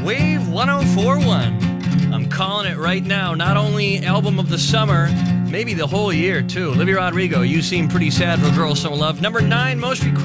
Wave 1041. I'm calling it right now. Not only album of the summer, maybe the whole year, too. Olivia Rodrigo, You Seem Pretty Sad for Girls So Love. Number 9 most requested